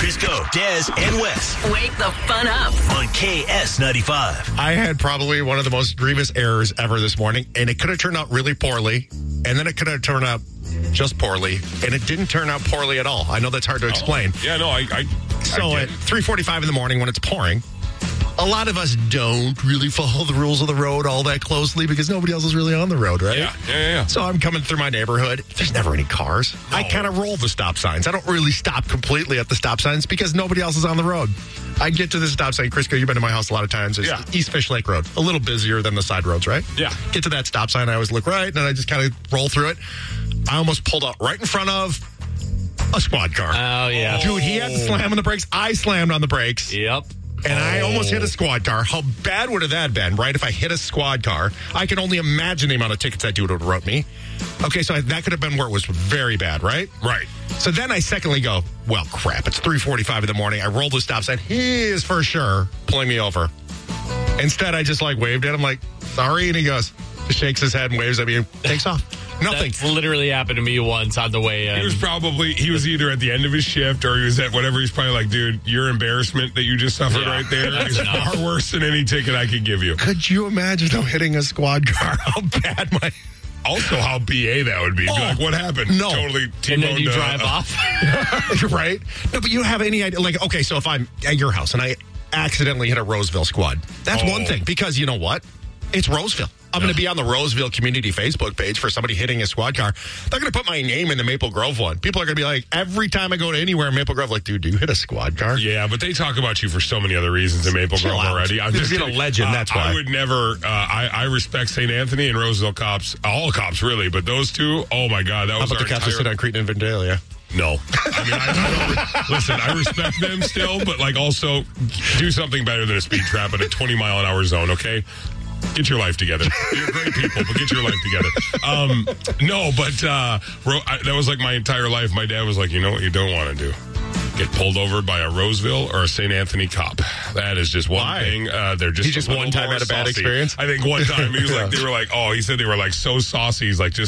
Crisco, Des, and Wes Wake the fun up. on KS95. I had probably one of the most grievous errors ever this morning, and it could have turned out really poorly, and then it could have turned out just poorly, and it didn't turn out poorly at all. I know that's hard to explain. Yeah, no, I So get at it. 3:45 in the morning when it's pouring, a lot of us don't really follow the rules of the road all that closely because nobody else is really on the road, right? Yeah. So I'm coming through my neighborhood. There's never any cars. I kind of roll the stop signs. I don't really stop completely at the stop signs because nobody else is on the road. I get to the stop sign. Crisco, you've been to my house a lot of times. It's Yeah. East Fish Lake Road. A little busier than the side roads, right? Yeah. Get to that stop sign. I always look right, and then I just kind of roll through it. I almost pulled out right in front of a squad car. Oh, yeah. Dude, he had to slam on the brakes. I slammed on the brakes. Yep. And I almost hit a squad car. How bad would have that been, right? If I hit a squad car, I can only imagine the amount of tickets that dude would have wrote me. Okay, so that could have been where it was very bad, right? Right. So then I secondly go, well, crap, it's 3:45 in the morning. I roll the stop sign. He is for sure pulling me over. Instead, I just waved at him sorry. And he goes, just shakes his head and waves at me and takes off. Nothing. That's literally happened to me once on the way in. He was either at the end of his shift or he was at whatever. He's probably like, dude, your embarrassment that you just suffered Yeah, right there that's is enough. far worse than any ticket I could give you. Could you imagine though hitting a squad car? How bad my... Also, how BA that would be. Be like, what happened? No. Totally and T-boned, then you drive off. Right? No, but you have any idea? Okay, so if I'm at your house and I accidentally hit a Roseville squad, that's one thing because you know what? It's Roseville. I'm going to be on the Roseville community Facebook page for somebody hitting a squad car. They're going to put my name in the Maple Grove one. People are going to be like, every time I go to anywhere in Maple Grove, dude, do you hit a squad car? Yeah, but they talk about you for so many other reasons in Maple Chill Grove out. already. I'm You're just a kidding. legend, that's why. I would never. I respect St. Anthony and Roseville cops, all cops really, but those two, oh my God, that How was about our the cops that sit entire. on Cretan and Vandalia? No, I mean, I don't. Listen, I respect them still, but also do something better than a speed trap in a 20-mile-an-hour zone. Okay. Get your life together. You're great people, but get your life together. That was my entire life. My dad was like, you know what you don't want to do? Get pulled over by a Roseville or a St. Anthony cop. That is just one thing. They're just He just a little one time more had a bad saucy. experience? I think one time he was they were he said they were so saucy. He's like, just